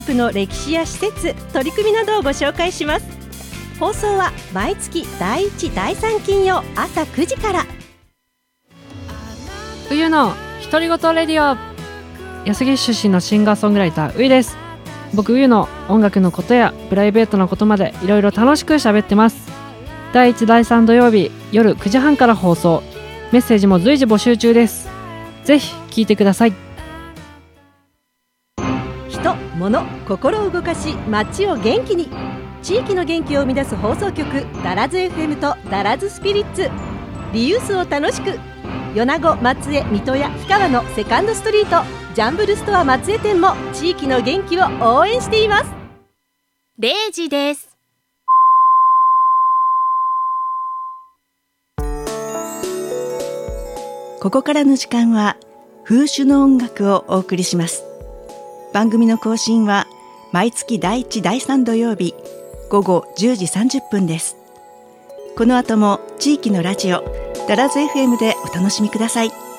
の歴史や施設、取り組みなどをご紹介します。放送は毎月第1、第3金曜朝9時から。 冬の独り言レディオ。安来出身のシンガーソングライターうゆです。僕冬の音楽のことやプライベートなことまでいろいろ楽しく喋ってます。第1、第3土曜日夜9時半から放送。メッセージも随時募集中です。ぜひ聞いてください。 人、物、心を動かし街を元気に、地域の元気を生み出す放送局ダラズ FM とダラズスピリッツ。リユースを楽しく、米子、松江、水戸や氷川のセカンドストリート、ジャンブルストア松江店も地域の元気を応援しています。0時です。 ここからの時間は風種の音楽をお送りします。番組の更新は毎月第1、第3土曜日午後10時30分です。この後も地域のラジオダラズ FM でお楽しみください。